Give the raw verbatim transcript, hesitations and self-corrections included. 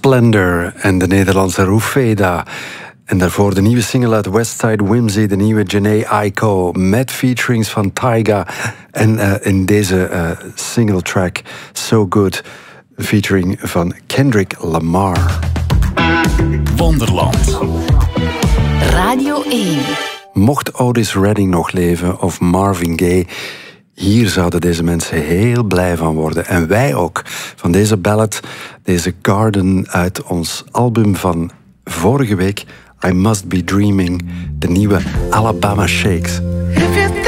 Splendor en de Nederlandse Rufeda. En daarvoor de nieuwe single uit Westside Whimsy, de nieuwe Jhené Aiko, met featurings van Tyga. En uh, in deze uh, single track, So Good, featuring van Kendrick Lamar. Wonderland. Radio één. Mocht Otis Redding nog leven of Marvin Gaye, hier zouden deze mensen heel blij van worden. En wij ook. Van deze ballad, deze Garden uit ons album van vorige week, I Must Be Dreaming, de nieuwe Alabama Shakes.